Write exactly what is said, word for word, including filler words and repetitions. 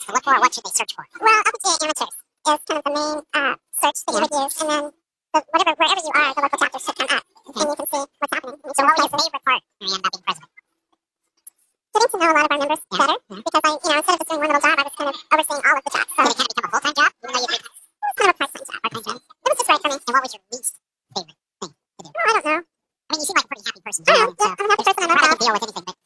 to look for, or what should they search for? Well, L P G A amateurs is kind of the main uh, search that you would use, and then the, whatever, wherever you are, the local chapters should come up, Okay. and you can see what's happening. in each So of what those was your places. favorite part, Marianne, about being president? Getting to know a lot of our members Yeah. better, Yeah. because I, you know, instead of just doing one little job, I was kind of overseeing all of the jobs. So Did it it kind of become a full-time job, even though you did was kind of a part-time job. part-time job? It was just right for me. And what was your least favorite thing to do? Well, I don't know. I mean, you seem like a pretty happy person, I John, don't know. so Yeah, I'm a happy there's- person. I you probably love can deal with anything, but